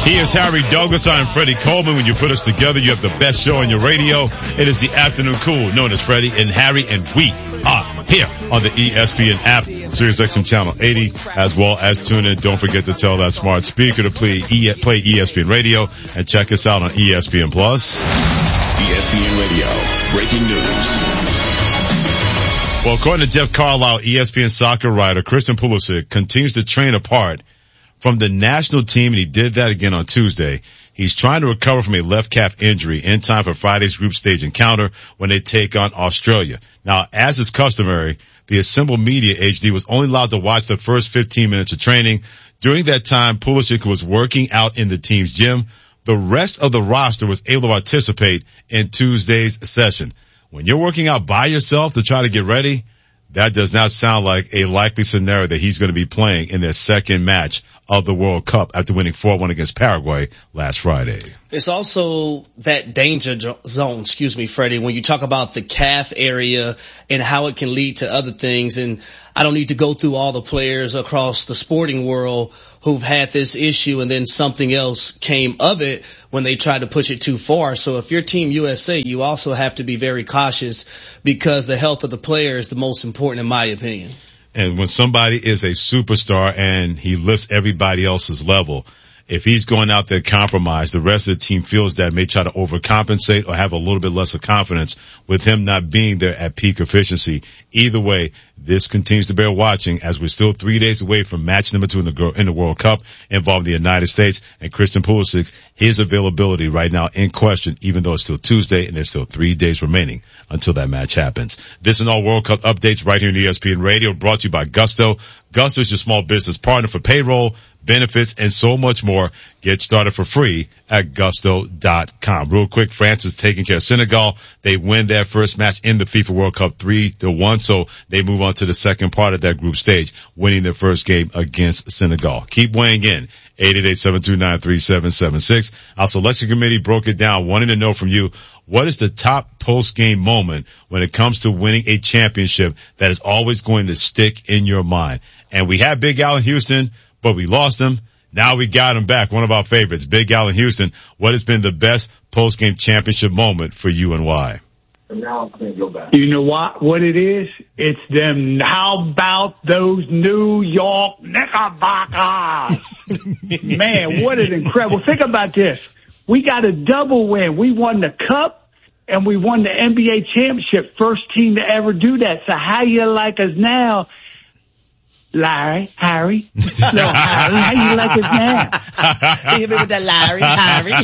He is Harry Douglas. I'm Freddie Coleman. When you put us together, you have the best show on your radio. It is the Afternoon Cool, known as Freddie and Harry, and we are here on the ESPN app, SiriusXM Channel 80, as well as tune in. Don't forget to tell that smart speaker to play ESPN Radio and check us out on ESPN Plus. ESPN Radio, breaking news. Well, according to Jeff Carlisle, ESPN soccer writer Christian Pulisic continues to train apart from the national team, and he did that again on Tuesday. He's trying to recover from a left calf injury in time for Friday's group stage encounter when they take on Australia. Now, as is customary, the assembled media HD was only allowed to watch the first 15 minutes of training. During that time, Pulisic was working out in the team's gym. The rest of the roster was able to participate in Tuesday's session. When you're working out by yourself to try to get ready, that does not sound like a likely scenario that he's going to be playing in their second match of the World Cup after winning 4-1 against Paraguay last Friday. It's also that danger zone, Freddie, when you talk about the calf area and how it can lead to other things. And I don't need to go through all the players across the sporting world who've had this issue and then something else came of it when they tried to push it too far. So if you're Team USA, you also have to be very cautious because the health of the player is the most important in my opinion. And when somebody is a superstar and he lifts everybody else's level, if he's going out there compromised, the rest of the team feels that may try to overcompensate or have a little bit less of confidence with him not being there at peak efficiency. Either way, this continues to bear watching as we're still 3 days away from match number 2 in the World Cup involving the United States and Christian Pulisic. His availability right now in question, even though it's still Tuesday and there's still 3 days remaining until that match happens. This and all World Cup updates right here on ESPN Radio, brought to you by Gusto. Gusto is your small business partner for payroll, benefits, and so much more. Get started for free at gusto.com. Real quick, France is taking care of Senegal. They win their first match in the FIFA World Cup 3-1, so they move on to the second part of that group stage, winning their first game against Senegal. Keep weighing in. 888-729-3776. Our selection committee broke it down, wanting to know from you, what is the top post-game moment when it comes to winning a championship that is always going to stick in your mind? And we had Big Al in Houston, but we lost him. Now we got him back. One of our favorites, Big Al in Houston. What has been the best post-game championship moment for you and why? You know what it is? It's them. How about those New York Knickerbockers? Man, what is incredible. Think about this. We got a double win. We won the cup and we won the NBA championship. First team to ever do that. So how you like us now? Larry, Harry. No, Harry, how you like us now? Hit me with that Harry.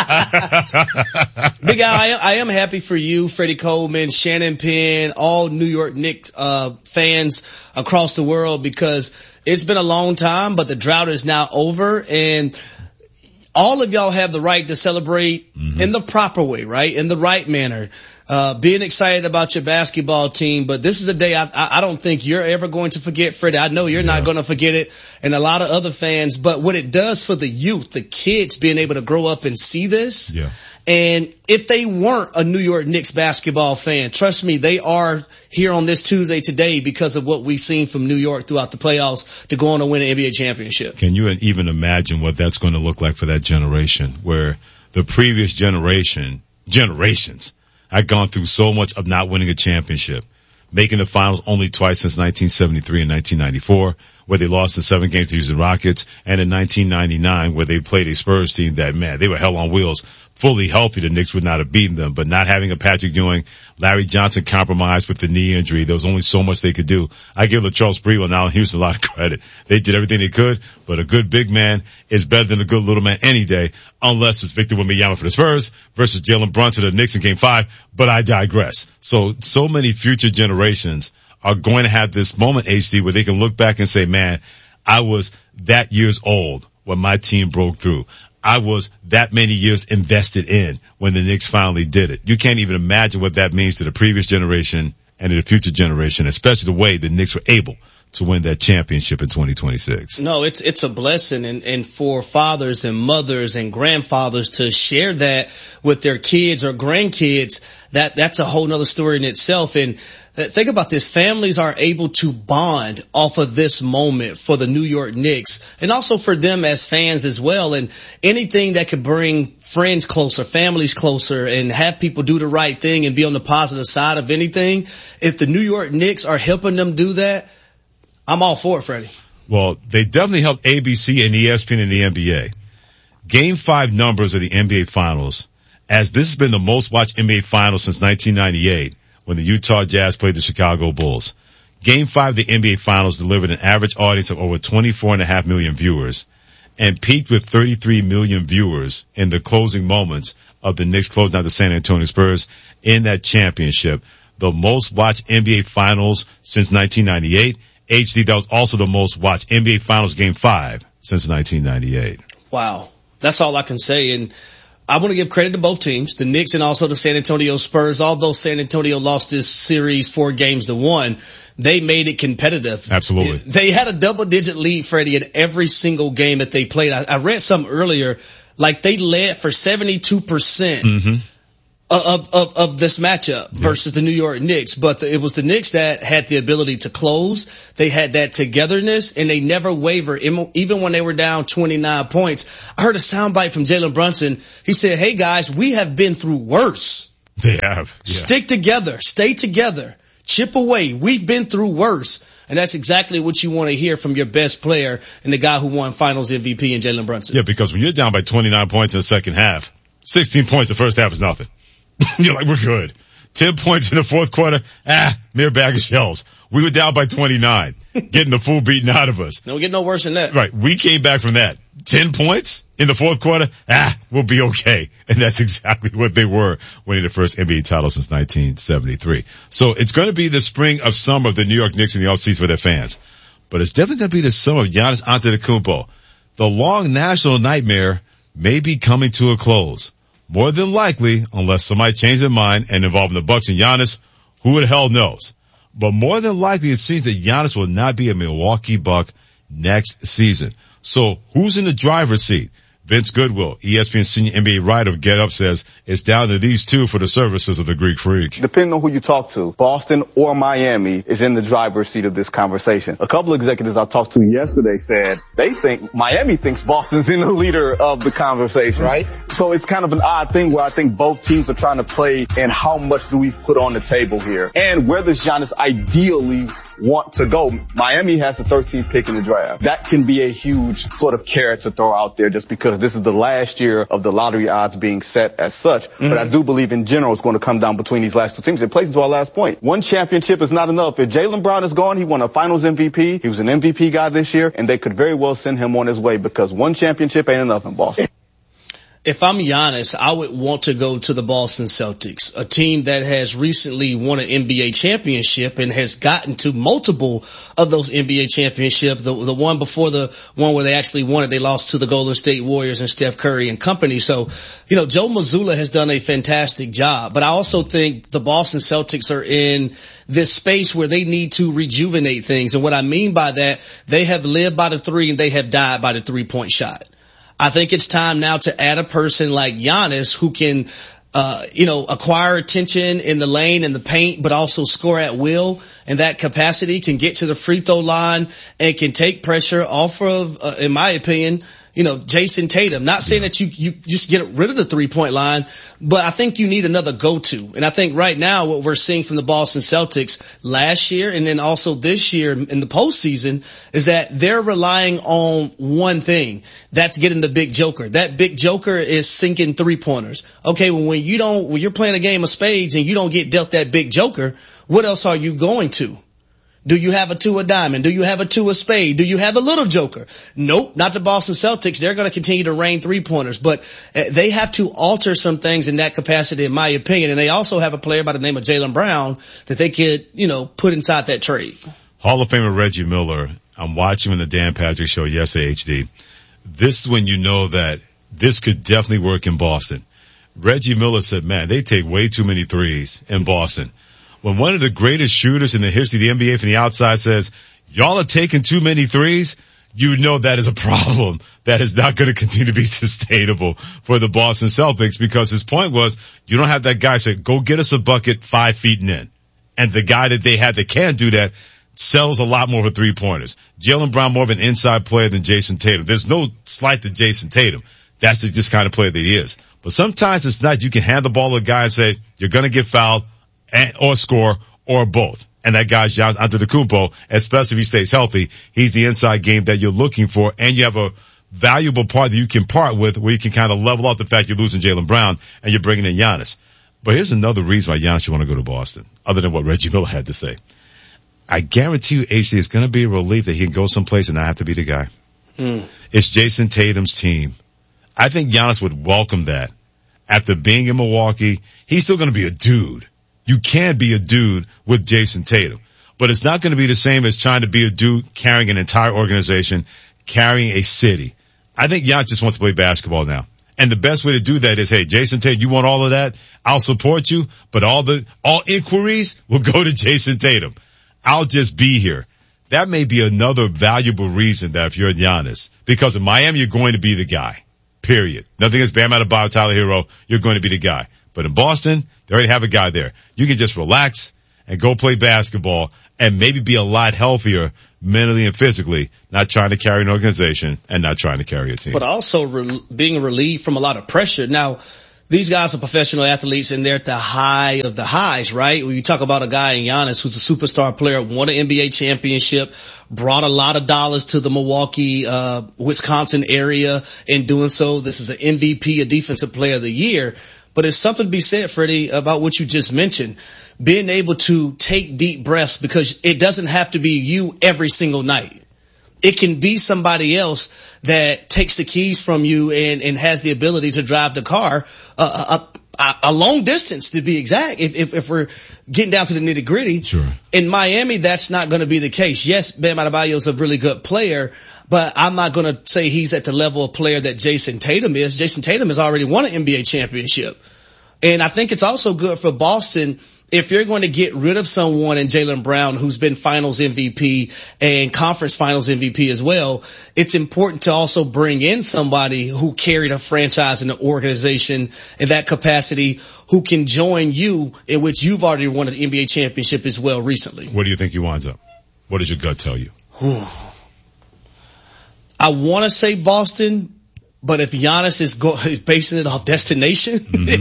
Big Al, I am happy for you, Freddie Coleman, Shannon Penn, all New York Knicks fans across the world, because it's been a long time, but the drought is now over, and all of y'all have the right to celebrate in the proper way, right? In the right manner. Being excited about your basketball team, but this is a day I don't think you're ever going to forget, Freddie. I know you're not going to forget it, and a lot of other fans, but what it does for the youth, the kids being able to grow up and see this. Yeah. And if they weren't a New York Knicks basketball fan, trust me, they are here on this Tuesday today because of what we've seen from New York throughout the playoffs to go on and win an NBA championship. Can you even imagine what that's going to look like for that generation, where the previous generations I've gone through so much of not winning a championship, making the finals only twice since 1973 and 1994, where they lost in 7 games to Houston Rockets, and in 1999, where they played a Spurs team that, man, they were hell on wheels. Fully healthy, the Knicks would not have beaten them, but not having a Patrick Ewing, Larry Johnson compromised with the knee injury. There was only so much they could do. I give LaCharles Sprewell now in Houston a lot of credit. They did everything they could, but a good big man is better than a good little man any day, unless it's Victor Wembanyama for the Spurs versus Jalen Brunson of the Knicks in Game 5, but I digress. So many future generations are going to have this moment, HD, where they can look back and say, man, I was that years old when my team broke through. I was that many years invested in when the Knicks finally did it. You can't even imagine what that means to the previous generation and to the future generation, especially the way the Knicks were able to win that championship in 2026. No, it's a blessing, and for fathers and mothers and grandfathers to share that with their kids or grandkids, that's a whole nother story in itself. And think about this. Families are able to bond off of this moment for the New York Knicks and also for them as fans as well. And anything that could bring friends closer, families closer, and have people do the right thing and be on the positive side of anything. If the New York Knicks are helping them do that, I'm all for it, Freddie. Well, they definitely helped ABC and ESPN in the NBA. Game 5 numbers of the NBA Finals, as this has been the most watched NBA Finals since 1998 when the Utah Jazz played the Chicago Bulls. Game 5 of the NBA Finals delivered an average audience of over 24.5 million viewers and peaked with 33 million viewers in the closing moments of the Knicks closing out the San Antonio Spurs in that championship. The most watched NBA Finals since 1998. HD, that was also the most watched NBA Finals Game 5 since 1998. Wow. That's all I can say. And I want to give credit to both teams, the Knicks and also the San Antonio Spurs. Although San Antonio lost this series 4-1, they made it competitive. Absolutely. They had a double-digit lead, Freddie, in every single game that they played. I read something earlier, like they led for 72%. Of this matchup versus the New York Knicks. But it was the Knicks that had the ability to close. They had that togetherness, and they never wavered, even when they were down 29 points. I heard a soundbite from Jalen Brunson. He said, hey, guys, we have been through worse. They have. Yeah. Stick together. Stay together. Chip away. We've been through worse. And that's exactly what you want to hear from your best player and the guy who won Finals MVP in Jalen Brunson. Yeah, because when you're down by 29 points in the second half, 16 points the first half is nothing. You're like, we're good. 10 points in the fourth quarter. Mere bag of shells. We were down by 29, getting the full beaten out of us. No, get no worse than that. Right. We came back from that. 10 points in the fourth quarter. We'll be okay. And that's exactly what they were, winning the first NBA title since 1973. So it's going to be the spring of summer of the New York Knicks in the offseason for their fans. But it's definitely going to be the summer of Giannis Antetokounmpo. The long national nightmare may be coming to a close. More than likely, unless somebody changes their mind and involving the Bucks and Giannis, who the hell knows? But more than likely, it seems that Giannis will not be a Milwaukee Buck next season. So who's in the driver's seat? Vince Goodwill, ESPN senior NBA writer of Get Up, says it's down to these two for the services of the Greek Freak. Depending on who you talk to, Boston or Miami is in the driver's seat of this conversation. A couple of executives I talked to yesterday said they think Miami thinks Boston's in the leader of the conversation. Right. So it's kind of an odd thing where I think both teams are trying to play and how much do we put on the table here and where does Giannis ideally want to go. Miami has the 13th pick in the draft. That can be a huge sort of carrot to throw out there just because this is the last year of the lottery odds being set as such. But I do believe in general it's going to come down between these last two teams. It plays into our last point. One championship is not enough. If Jaylen Brown is gone, he won a Finals MVP. He was an MVP guy this year, and they could very well send him on his way because one championship ain't enough in Boston. If I'm Giannis, I would want to go to the Boston Celtics, a team that has recently won an NBA championship and has gotten to multiple of those NBA championships. The one before the one where they actually won it, they lost to the Golden State Warriors and Steph Curry and company. So, Joe Mazzulla has done a fantastic job. But I also think the Boston Celtics are in this space where they need to rejuvenate things. And what I mean by that, they have lived by the three and they have died by the 3-point shot. I think it's time now to add a person like Giannis who can, acquire attention in the lane and the paint, but also score at will. And that capacity can get to the free throw line and can take pressure off of, in my opinion, Jason Tatum. Not saying that you just get rid of the 3-point line, but I think you need another go-to. And I think right now what we're seeing from the Boston Celtics last year and then also this year in the postseason is that they're relying on one thing. That's getting the big joker. That big joker is sinking 3-pointers. Okay, well, when you're playing a game of spades and you don't get dealt that big joker, what else are you going to? Do you have a 2 of diamond? Do you have a 2 of spade? Do you have a little joker? Nope, not the Boston Celtics. They're going to continue to rain 3-pointers, but they have to alter some things in that capacity, in my opinion. And they also have a player by the name of Jaylen Brown that they could, put inside that trade. Hall of Famer Reggie Miller. I'm watching on the Dan Patrick Show yesterday, HD. This is when you know that this could definitely work in Boston. Reggie Miller said, man, they take way too many threes in Boston. When one of the greatest shooters in the history of the NBA from the outside says, y'all are taking too many threes, you know that is a problem that is not going to continue to be sustainable for the Boston Celtics, because his point was you don't have that guy say, go get us a bucket 5 feet and in. And the guy that they had that can do that sells a lot more for 3-pointers. Jaylen Brown more of an inside player than Jason Tatum. There's no slight to Jason Tatum. That's just kind of player that he is. But sometimes it's not. You can hand the ball to a guy and say, you're going to get fouled or score or both. And that guy's Giannis Antetokounmpo, especially if he stays healthy. He's the inside game that you're looking for, and you have a valuable part that you can part with where you can kind of level out the fact you're losing Jaylen Brown and you're bringing in Giannis. But here's another reason why Giannis should want to go to Boston, other than what Reggie Miller had to say. I guarantee you, HC, it's going to be a relief that he can go someplace and not have to be the guy. It's Jason Tatum's team. I think Giannis would welcome that. After being in Milwaukee, he's still going to be a dude. You can be a dude with Jason Tatum, but it's not going to be the same as trying to be a dude carrying an entire organization, carrying a city. I think Giannis just wants to play basketball now. And the best way to do that is, hey, Jason Tatum, you want all of that? I'll support you, but all inquiries will go to Jason Tatum. I'll just be here. That may be another valuable reason that if you're Giannis, because in Miami, you're going to be the guy. Period. Nothing against Bam Adebayo, Tyler Hero. You're going to be the guy. But in Boston, they already have a guy there. You can just relax and go play basketball and maybe be a lot healthier mentally and physically, not trying to carry an organization and not trying to carry a team. But also being relieved from a lot of pressure. Now, these guys are professional athletes and they're at the high of the highs, right? When you talk about a guy in Giannis who's a superstar player, won an NBA championship, brought a lot of dollars to the Milwaukee, Wisconsin area in doing so. This is an MVP, a defensive player of the year. But it's something to be said, Freddie, about what you just mentioned. Being able to take deep breaths, because it doesn't have to be you every single night. It can be somebody else that takes the keys from you and has the ability to drive the car a long distance, to be exact, if we're getting down to the nitty gritty. Sure. In Miami, that's not going to be the case. Yes, Bam Adebayo is a really good player, but I'm not going to say he's at the level of player that Jason Tatum is. Jason Tatum has already won an NBA championship. And I think it's also good for Boston if you're going to get rid of someone in Jaylen Brown who's been finals MVP and conference finals MVP as well. It's important to also bring in somebody who carried a franchise and an organization in that capacity, who can join you, in which you've already won an NBA championship as well recently. Where do you think he winds up? What does your gut tell you? I want to say Boston, but if Giannis is basing it off destination,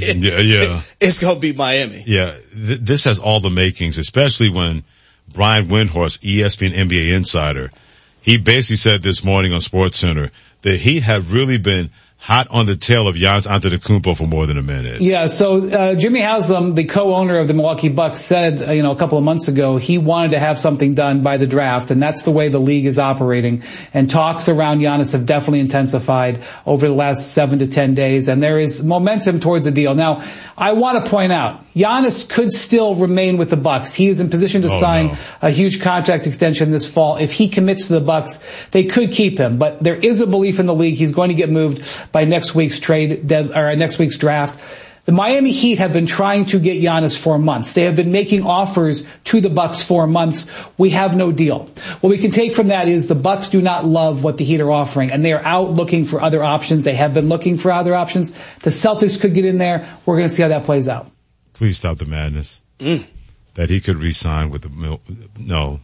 it's going to be Miami. Yeah, this has all the makings, especially when Brian Windhorst, ESPN NBA insider, he basically said this morning on SportsCenter that he had really been hot on the tail of Giannis Antetokounmpo for more than a minute. Yeah, so Jimmy Haslam, the co-owner of the Milwaukee Bucks, said, a couple of months ago he wanted to have something done by the draft, and that's the way the league is operating. And talks around Giannis have definitely intensified over the last 7 to 10 days, and there is momentum towards a deal. Now, I want to point out, Giannis could still remain with the Bucks. He is in position to sign a huge contract extension this fall. If he commits to the Bucks, they could keep him. But there is a belief in the league he's going to get moved by next week's next week's draft. The Miami Heat have been trying to get Giannis for months. They have been making offers to the Bucks for months. We have no deal. What we can take from that is the Bucks do not love what the Heat are offering, and they are out looking for other options. They have been looking for other options. The Celtics could get in there. We're going to see how that plays out. Please stop the madness. That he could re-sign with the No,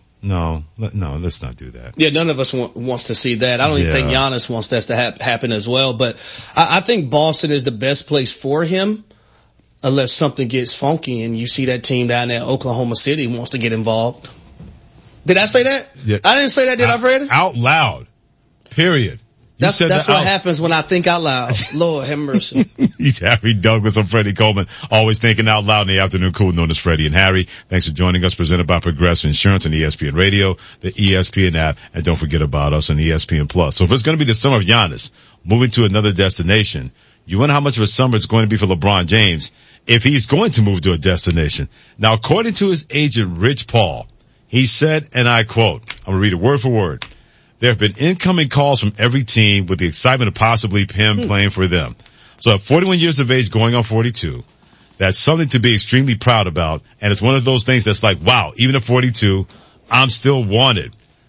let's not do that. Yeah, none of us wants to see that. I don't even think Giannis wants that to happen as well. But I think Boston is the best place for him, unless something gets funky and you see that team down there, Oklahoma City, wants to get involved. Did I say that? Yeah. I didn't say that, did I, Fred? Out loud. Period. That's what happens when I think out loud. Lord have mercy. He's Harry Douglas. I'm Freddie Coleman. Always thinking out loud in the afternoon cool, known as Freddie and Harry. Thanks for joining us. Presented by Progressive Insurance and ESPN Radio, the ESPN app, and don't forget about us on ESPN Plus. So if it's going to be the summer of Giannis moving to another destination, you wonder how much of a summer it's going to be for LeBron James if he's going to move to a destination. Now, according to his agent, Rich Paul, he said, and I quote, I'm going to read it word for word. There have been incoming calls from every team with the excitement of possibly him playing for them. So at 41 years of age, going on 42, that's something to be extremely proud about. And it's one of those things that's like, wow, even at 42, I'm still wanted.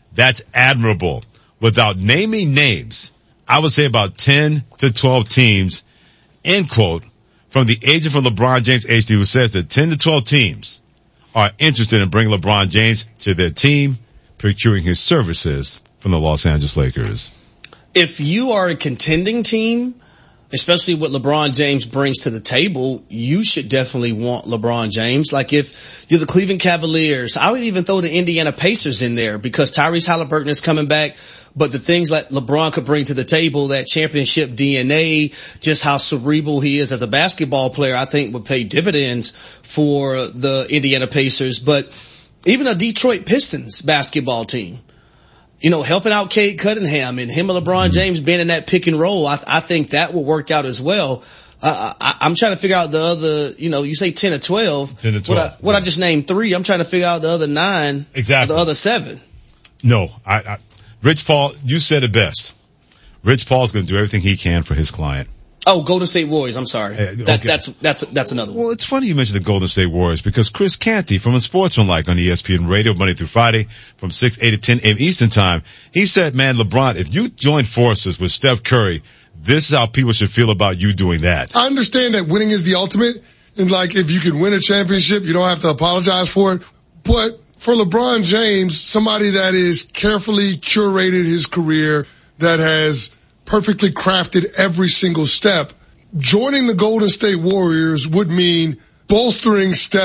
That's admirable. Without naming names, I would say about 10 to 12 teams, end quote, from the agent from LeBron James HD, who says that 10 to 12 teams are interested in bringing LeBron James to their team, procuring his services from the Los Angeles Lakers. If you are a contending team, especially what LeBron James brings to the table, you should definitely want LeBron James. Like if you're the Cleveland Cavaliers, I would even throw the Indiana Pacers in there because Tyrese Halliburton is coming back. But the things that LeBron could bring to the table, that championship DNA, just how cerebral he is as a basketball player, I think would pay dividends for the Indiana Pacers. But even a Detroit Pistons basketball team, you know, helping out Cade Cunningham and him and LeBron James being in that pick and roll, I think that will work out as well. I'm trying to figure out the other, you know, you say 10 or 12. 10 to 12. What I just named 3. I'm trying to figure out the other 9. Exactly. The other 7. No, Rich Paul, you said it best. Rich Paul's going to do everything he can for his client. Oh, Golden State Warriors. I'm sorry. Okay. That's another one. Well, it's funny you mentioned the Golden State Warriors because Chris Canty from Unsportsmanlike on ESPN Radio Monday through Friday from 6, 8 to 10 a.m. Eastern Time, he said, man, LeBron, if you join forces with Steph Curry, this is how people should feel about you doing that. I understand that winning is the ultimate. And like, if you can win a championship, you don't have to apologize for it. But for LeBron James, somebody that is carefully curated his career, that has perfectly crafted every single step, joining the Golden State Warriors would mean bolstering Steph